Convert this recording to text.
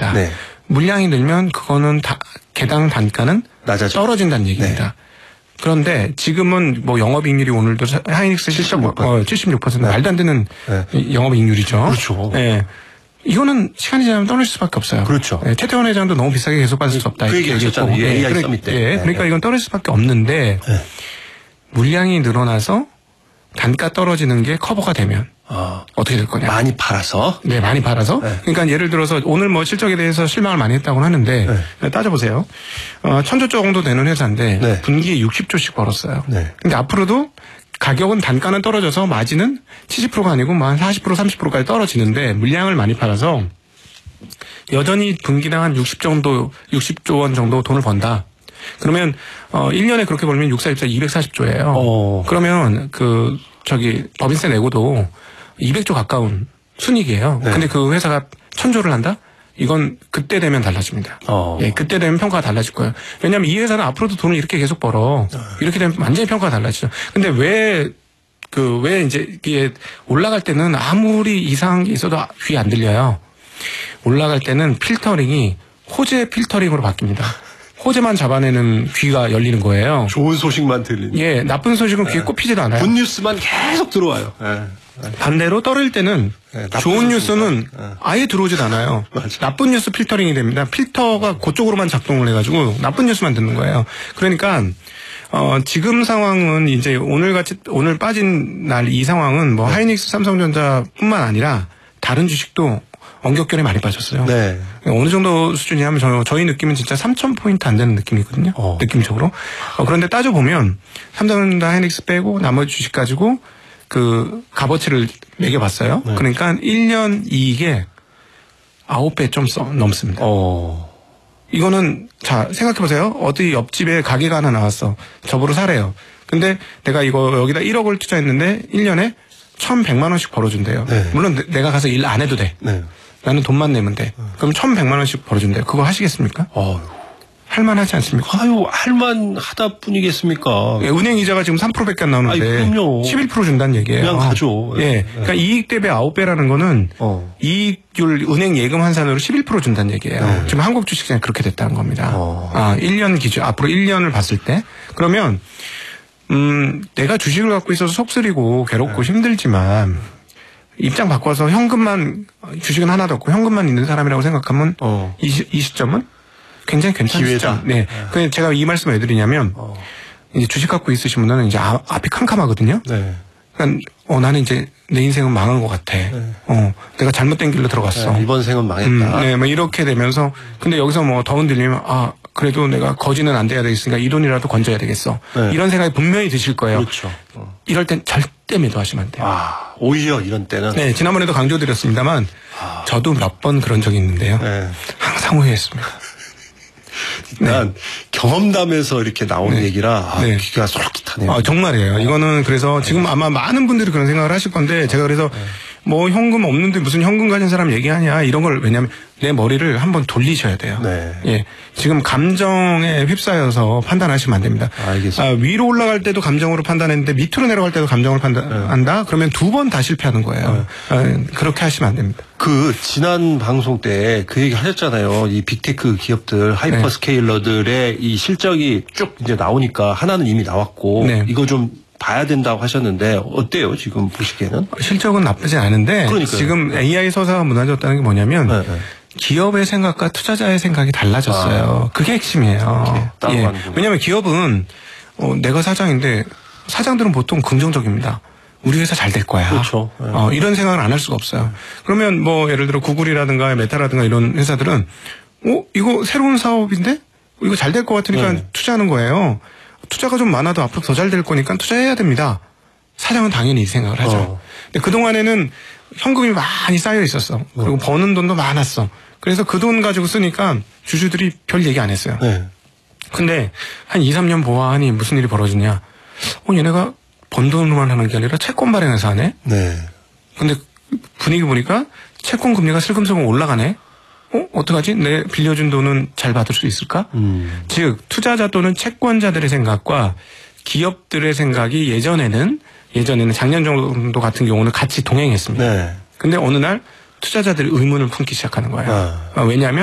얘기입니다. 네. 물량이 늘면 그거는 개당 단가는 낮아져. 떨어진다는 얘기입니다. 네. 그런데 지금은 뭐 영업이익률이 오늘도 하이닉스 76% 네. 말도 안 되는 영업이익률이죠. 그렇죠. 네. 이거는 시간이 지나면 떨어질 수밖에 없어요. 그렇죠. 네, 최태원 회장도 너무 비싸게 계속 받을 수 없다. 그 얘기 하셨잖아요. AI 서밋 때. 그러니까 이건 떨어질 수밖에 없는데 물량이 늘어나서 단가 떨어지는 게 커버가 되면 어떻게 될 거냐. 많이 팔아서. 네, 많이 팔아서. 네. 그러니까 예를 들어서 오늘 뭐 실적에 대해서 실망을 많이 했다고 하는데 따져보세요. 1,000조 정도 되는 회사인데 네. 분기에 60조씩 벌었어요. 네. 근데 앞으로도 가격은 단가는 떨어져서 마진은 70%가 아니고 뭐 한 40% 30%까지 떨어지는데 물량을 많이 팔아서 여전히 분기당 한 60조 원 정도 돈을 번다. 그러면 1년에 그렇게 벌면 6, 4, 14, 240조예요. 그러면 법인세 내고도 200조 가까운 순이익이에요. 네. 근데 그 회사가 1,000조를 한다? 이건 그때 되면 달라집니다. 예, 그때 되면 평가가 달라질 거예요. 왜냐하면 이 회사는 앞으로도 돈을 이렇게 계속 벌어. 이렇게 되면 완전히 평가가 달라지죠. 근데 왜 이제 이게 올라갈 때는 아무리 이상한 게 있어도 귀에 안 들려요. 올라갈 때는 필터링이 호재 필터링으로 바뀝니다. 호재만 잡아내는 귀가 열리는 거예요. 좋은 소식만 들리는. 예, 나쁜 소식은 귀에 꼽히지도 않아요. 굿뉴스만 계속 들어와요. 반대로 떨어질 때는 좋은 뉴스는 아예 들어오지도 않아요. 맞아. 나쁜 뉴스 필터링이 됩니다. 필터가 그쪽으로만 작동을 해가지고 나쁜 뉴스만 듣는 거예요. 그러니까 지금 상황은 이제 오늘 빠진 날 이 상황은 뭐 하이닉스, 삼성전자뿐만 아니라 다른 주식도 원격결에 많이 빠졌어요. 네. 어느 정도 수준이냐면 저희 느낌은 진짜 3,000포인트 안 되는 느낌이거든요. 느낌적으로. 그런데 따져보면 삼성전자, 하이닉스 빼고 나머지 주식 가지고 그 값어치를 매겨봤어요. 네. 그러니까 1년 이익에 9배 좀 넘습니다. 이거는 자 생각해보세요. 어디 옆집에 가게가 하나 나왔어. 저보러 사래요. 근데 내가 이거 여기다 1억을 투자했는데 1년에 1,100만 원씩 벌어준대요. 네. 물론 내가 가서 일 안 해도 돼. 네. 나는 돈만 내면 돼. 그럼 1,100만 원씩 벌어준대요. 그거 하시겠습니까? 할만하지 않습니까? 할만하다 뿐이겠습니까? 예, 은행 이자가 지금 3%밖에 안 나오는데 그럼요. 11% 준다는 얘기예요. 그냥 가죠. 예, 그러니까 이익 대비 9배라는 거는 이익률 은행 예금 환산으로 11% 준다는 얘기예요. 지금 한국 주식시장이 그렇게 됐다는 겁니다. 1년 기준 앞으로 1년을 봤을 때 그러면 내가 주식을 갖고 있어서 속쓰리고 괴롭고 힘들지만 입장 바꿔서 현금만 주식은 하나도 없고 현금만 있는 사람이라고 생각하면 이 시점은 굉장히 괜찮은 시점. 네. 그래서 제가 이 말씀을 왜 드리냐면 이제 주식 갖고 있으신 분들은 이제 앞이 캄캄하거든요. 네. 그러니까 나는 이제 내 인생은 망한 것 같아. 내가 잘못된 길로 들어갔어. 이번 생은 망했다. 네, 뭐 이렇게 되면서 근데 여기서 뭐 더 흔들리면 그래도 내가 거지는 안 돼야 되겠으니까 이 돈이라도 건져야 되겠어. 네. 이런 생각이 분명히 드실 거예요. 그렇죠. 이럴 땐 절대 매도하시면 안 돼요. 오히려 이런 때는. 네, 지난번에도 강조드렸습니다만 저도 몇 번 그런 적이 있는데요. 네. 항상 후회했습니다. 난 경험담에서 이렇게 나온 얘기라 귀가 솔깃하네요. 정말이에요. 이거는 그래서 지금 아마 많은 분들이 그런 생각을 하실 건데 제가 그래서 뭐 현금 없는데 무슨 현금 가진 사람 얘기하냐 이런 걸 왜냐하면 내 머리를 한번 돌리셔야 돼요. 네. 예, 지금 감정에 휩싸여서 판단하시면 안 됩니다. 알겠습니다. 위로 올라갈 때도 감정으로 판단했는데 밑으로 내려갈 때도 감정으로 판단한다. 그러면 2번 다 실패하는 거예요. 그렇게 하시면 안 됩니다. 지난 방송 때 그 얘기 하셨잖아요. 이 빅테크 기업들, 하이퍼스케일러들의 이 실적이 쭉 이제 나오니까 하나는 이미 나왔고 이거 좀 봐야 된다고 하셨는데 어때요? 지금 보시기에는? 실적은 나쁘지 않은데 그러니까요. 지금 AI 서사가 무너졌다는 게 뭐냐면 기업의 생각과 투자자의 생각이 달라졌어요. 그게 핵심이에요. 예. 왜냐하면 기업은 내가 사장인데 사장들은 보통 긍정적입니다. 우리 회사 잘 될 거야. 그렇죠. 이런 생각을 안 할 수가 없어요. 그러면 뭐 예를 들어 구글이라든가 메타라든가 이런 회사들은 이거 새로운 사업인데 이거 잘 될 것 같으니까 투자하는 거예요. 투자가 좀 많아도 앞으로 더 잘 될 거니까 투자해야 됩니다. 사장은 당연히 이 생각을 하죠. 근데 그동안에는 현금이 많이 쌓여 있었어. 그리고 버는 돈도 많았어. 그래서 그 돈 가지고 쓰니까 주주들이 별 얘기 안 했어요. 근데 한 2, 3년 보아하니 무슨 일이 벌어지냐. 얘네가 번 돈으로만 하는 게 아니라 채권 발행해서 하네. 근데 분위기 보니까 채권 금리가 슬금슬금 올라가네. 어떡하지? 내 빌려준 돈은 잘 받을 수 있을까? 즉 투자자 또는 채권자들의 생각과 기업들의 생각이 예전에는 작년 정도 같은 경우는 같이 동행했습니다. 근데 어느 날 투자자들이 의문을 품기 시작하는 거예요. 왜냐하면